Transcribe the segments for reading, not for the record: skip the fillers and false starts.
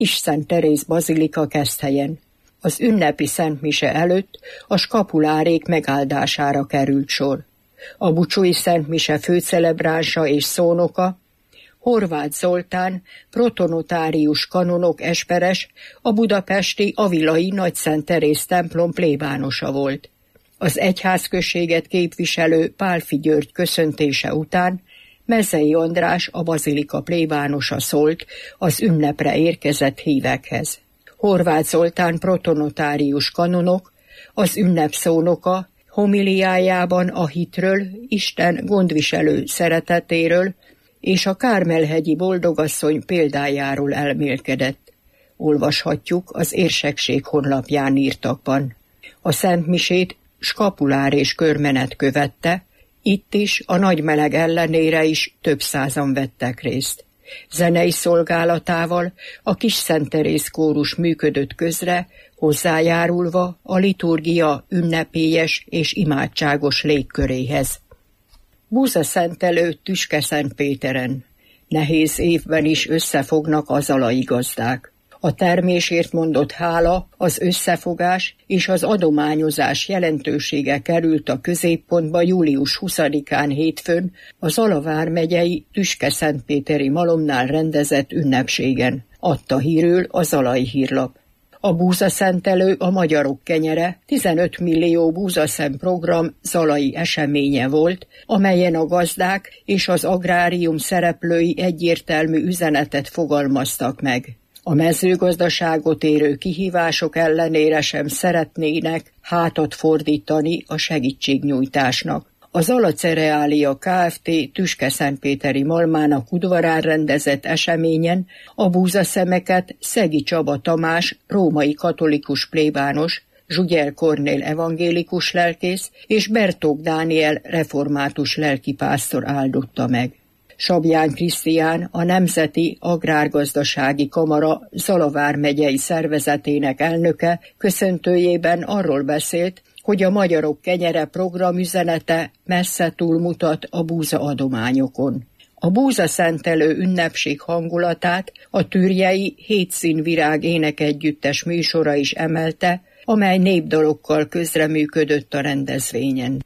Isten Teréz bazilika Keszthelyen. Az ünnepi szentmise előtt a skapulárék megáldására került sor. A bucsói szentmise főcelebránsa és szónoka Horváth Zoltán, protonotárius kanonok esperes, a budapesti Avilai Nagyszent Teréz templom plébánosa volt. Az egyházközséget képviselő Pálffy György köszöntése után Mezei András, a bazilika plébánosa szólt az ünnepre érkezett hívekhez. Horváth Zoltán protonotárius kanonok az ünnep szónoka homiliájában a hitről, Isten gondviselő szeretetéről és a Kármelhegyi boldogasszony példájáról elmélkedett. Olvashatjuk az érsekség honlapján írtakban. A szentmisét skapulár és körmenet követte, itt is a nagy meleg ellenére is több százan vettek részt. Zenei szolgálatával a Kisszent Teréz kórus működött közre, hozzájárulva a liturgia ünnepélyes és imádságos légköréhez. Búzaszentelő Tüskeszentpéteren. Nehéz évben is összefognak a zalai gazdák. A termésért mondott hála, az összefogás és az adományozás jelentősége került a középpontba július 20-án hétfőn a Zala vármegyei Tüskeszentpéteri malomnál rendezett ünnepségen, adta hírül a Zalai Hírlap. A búzaszentelő a magyarok kenyere 15 millió búzaszem program zalai eseménye volt, amelyen a gazdák és az agrárium szereplői egyértelmű üzenetet fogalmaztak meg. A mezőgazdaságot érő kihívások ellenére sem szeretnének hátat fordítani a segítségnyújtásnak. A Zala Cereália Kft. Tüskeszentpéteri malmának udvarán rendezett eseményen a búzaszemeket Szegi Csaba Tamás, római katolikus plébános, Zsugyel Kornél evangélikus lelkész és Bertók Dániel református lelkipásztor áldotta meg. Sabján Krisztián, a Nemzeti Agrárgazdasági Kamara Zala vármegyei szervezetének elnöke köszöntőjében arról beszélt, hogy a magyarok kenyere program üzenete messze túlmutat a búzaadományokon. A búzaszentelő ünnepség hangulatát a türjei Hétszínvirág énekegyüttes műsora is emelte, amely népdalokkal közreműködött a rendezvényen.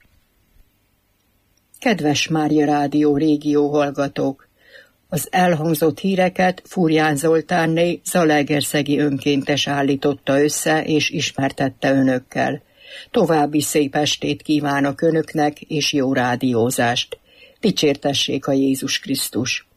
Kedves Mária Rádió régió hallgatók! Az elhangzott híreket Furján Zoltánné zalaegerszegi önkéntes állította össze és ismertette önökkel. További szép estét kívánok önöknek és jó rádiózást. Dicsértessék a Jézus Krisztus!